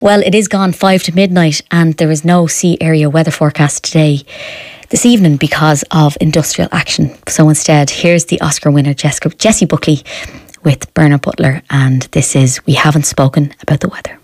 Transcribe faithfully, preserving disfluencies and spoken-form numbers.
Well, it is gone five to midnight and there is no sea area weather forecast today, this evening, because of industrial action. So instead, here's the Oscar winner Jessica, Jessie Buckley with Bernard Butler, and this is We Haven't Spoken About the Weather.